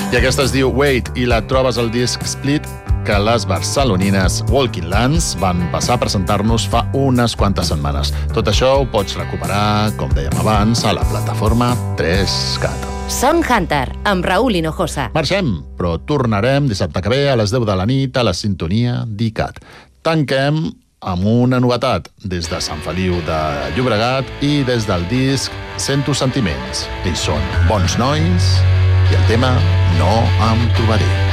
I aquesta es diu Wait i la trobes al disc Split que les barcelonines Walking Lands van passar a presentar-nos fa unes quantes setmanes. Tot això ho pots recuperar, com dèiem abans, a la plataforma 3CAT. Song Hunter, amb Raúl Hinojosa. Marxem, però tornarem dissabte que ve a les 10 de la nit a la sintonia d'ICAT. Tanquem amb una novetat des de Sant Feliu de Llobregat i des del disc Sento Sentiments. Ells són Bons Nois i el tema No em trobaré.